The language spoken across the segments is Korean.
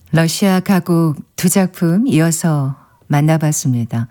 러시아 가곡 두 작품 이어서 만나봤습니다.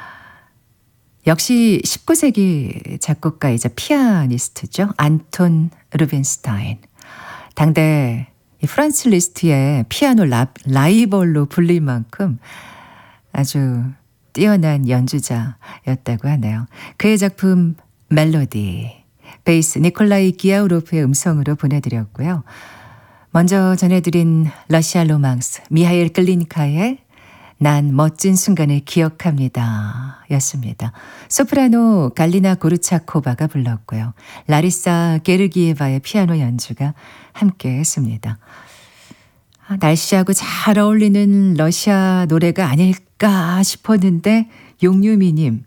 역시 19세기 작곡가이자 피아니스트죠. 안톤 루빈스타인. 당대 이 프란츠 리스트의 피아노 라이벌로 불릴 만큼 아주 뛰어난 연주자였다고 하네요. 그의 작품 멜로디, 베이스 니콜라이 기아우로프의 음성으로 보내드렸고요. 먼저 전해드린 러시아 로망스 미하일 글린카의 난 멋진 순간을 기억합니다 였습니다. 소프라노 갈리나 고르차코바가 불렀고요. 라리사 게르기에바의 피아노 연주가 함께 했습니다. 날씨하고 잘 어울리는 러시아 노래가 아닐까 싶었는데 용유미님,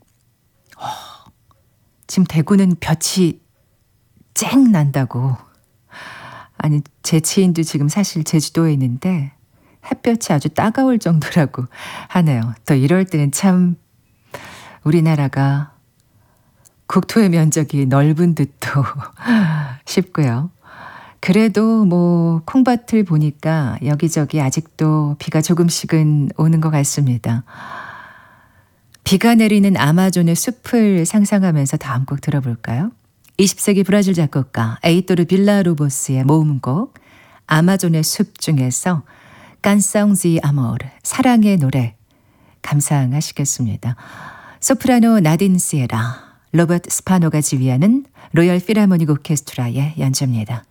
지금 대구는 볕이 쨍 난다고. 아니 제 지인도 지금 사실 제주도에 있는데 햇볕이 아주 따가울 정도라고 하네요. 또 이럴 때는 참 우리나라가 국토의 면적이 넓은 듯도 싶고요. 그래도 뭐 콩밭을 보니까 여기저기 아직도 비가 조금씩은 오는 것 같습니다. 비가 내리는 아마존의 숲을 상상하면서 다음 곡 들어볼까요? 20세기 브라질 작곡가 에이토르 빌라로보스의 모음곡 아마존의 숲 중에서 깐성 지 아모르 사랑의 노래 감상하시겠습니다. 소프라노 나딘 시에라, 로버트 스파노가 지휘하는 로열 필하모닉 오케스트라의 연주입니다.